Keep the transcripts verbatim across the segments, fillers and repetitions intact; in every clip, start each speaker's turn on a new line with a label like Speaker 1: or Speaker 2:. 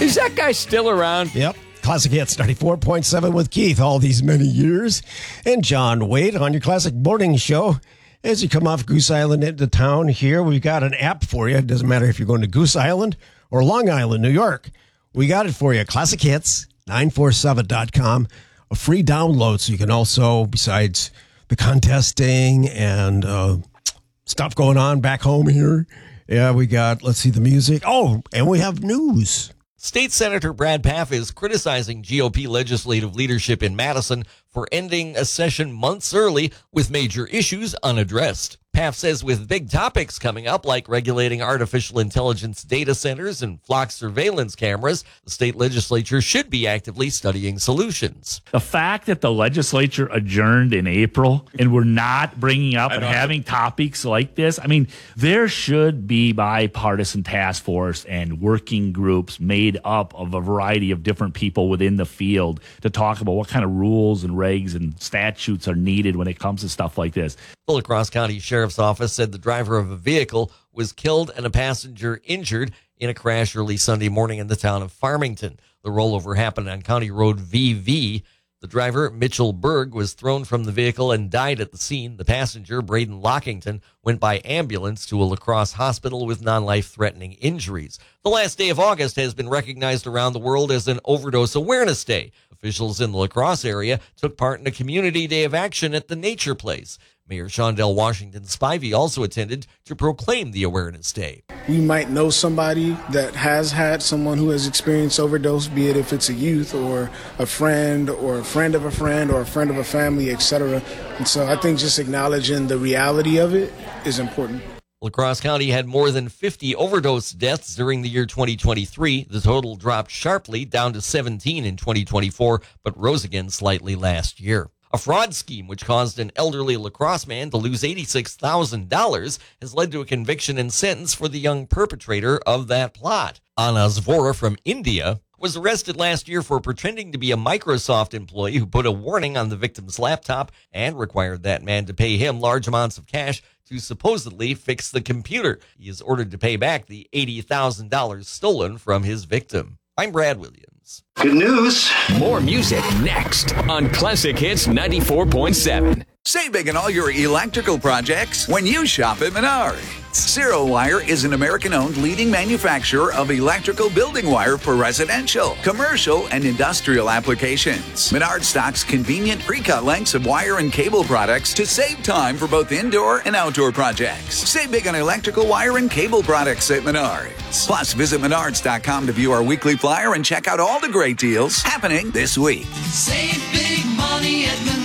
Speaker 1: Is that guy still around?
Speaker 2: Yep. Classic Hits ninety-four point seven with Keith all these many years. And John Wade on your Classic Morning Show. As you come off Goose Island into town here, we've got an app for you. It doesn't matter if you're going to Goose Island or Long Island, New York. We got it for you. Classic Hits nine four seven dot com. A free download, so you can also, besides the contesting and uh, stuff going on back home here, yeah, we got, let's see, the music. Oh, and we have news.
Speaker 3: State Senator Brad Pfaff is criticizing G O P legislative leadership in Madison for ending a session months early with major issues unaddressed. Pfaff says with big topics coming up like regulating artificial intelligence data centers and flock surveillance cameras, the state legislature should be actively studying solutions.
Speaker 4: The fact that the legislature adjourned in April and we're not bringing up and having topics like this, I mean, there should be bipartisan task force and working groups made up of a variety of different people within the field to talk about what kind of rules and regs and statutes are needed when it comes to stuff like this.
Speaker 3: The La Crosse County Sheriff's Office said the driver of a vehicle was killed and a passenger injured in a crash early Sunday morning in the town of Farmington. The rollover happened on County Road V V. The driver, Mitchell Berg, was thrown from the vehicle and died at the scene. The passenger, Braden Lockington, went by ambulance to a La Crosse hospital with non-life-threatening injuries. The last day of August has been recognized around the world as an overdose awareness day. Officials in the La Crosse area took part in a community day of action at the Nature Place. Mayor Shondell Washington Spivey also attended to proclaim the awareness day.
Speaker 5: We might know somebody that has had someone who has experienced overdose, be it if it's a youth or a friend or a friend of a friend or a friend of a family, et cetera. And so I think just acknowledging the reality of it is important.
Speaker 3: La Crosse County had more than fifty overdose deaths during the year twenty twenty-three. The total dropped sharply down to seventeen in twenty twenty-four, but rose again slightly last year. A fraud scheme which caused an elderly La Crosse man to lose eighty-six thousand dollars has led to a conviction and sentence for the young perpetrator of that plot. Anas Vora from India was arrested last year for pretending to be a Microsoft employee who put a warning on the victim's laptop and required that man to pay him large amounts of cash to supposedly fix the computer. He is ordered to pay back the eighty thousand dollars stolen from his victim. I'm Brad Williams.
Speaker 6: Good news.
Speaker 1: More music next on Classic Hits ninety-four point seven.
Speaker 7: Save big on all your electrical projects when you shop at Menards. Zero Wire is an American-owned leading manufacturer of electrical building wire for residential, commercial, and industrial applications. Menards stocks convenient pre-cut lengths of wire and cable products to save time for both indoor and outdoor projects. Save big on electrical wire and cable products at Menards. Plus, visit menards dot com to view our weekly flyer and check out all the great deals happening this week.
Speaker 8: Save big money at Menards.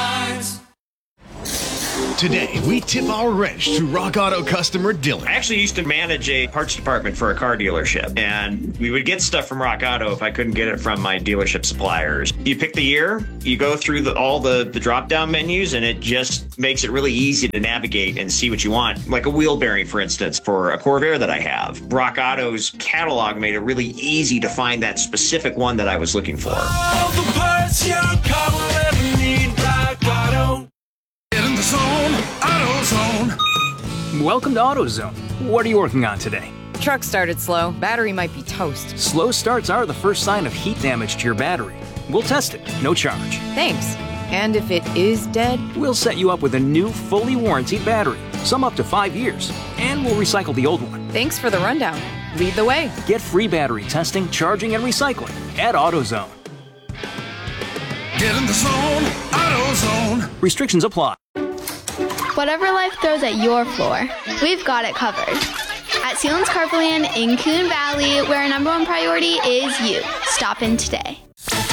Speaker 9: Today, we tip our wrench to Rock Auto customer Dylan.
Speaker 10: I actually used to manage a parts department for a car dealership, and we would get stuff from Rock Auto if I couldn't get it from my dealership suppliers. You pick the year, you go through the, all the, the drop-down menus, and it just makes it really easy to navigate and see what you want. Like a wheel bearing, for instance, for a Corvair that I have. Rock Auto's catalog made it really easy to find that specific one that I was looking for.
Speaker 8: All the parts your car will ever need, Rock Auto.
Speaker 9: Get in the zone, AutoZone.
Speaker 11: Welcome to AutoZone. What are you working on today?
Speaker 12: Truck started slow. Battery might be toast.
Speaker 11: Slow starts are the first sign of heat damage to your battery. We'll test it, no charge.
Speaker 12: Thanks. And if it is dead?
Speaker 11: We'll set you up with a new, fully warranted battery, some up to five years, and we'll recycle the old one.
Speaker 12: Thanks for the rundown. Lead the way.
Speaker 11: Get free battery testing, charging, and recycling at AutoZone.
Speaker 9: Get in the zone, AutoZone.
Speaker 11: Restrictions apply.
Speaker 13: Whatever life throws at your floor, we've got it covered. At Sealands Carpoland in Coon Valley, where our number one priority is you. Stop in today.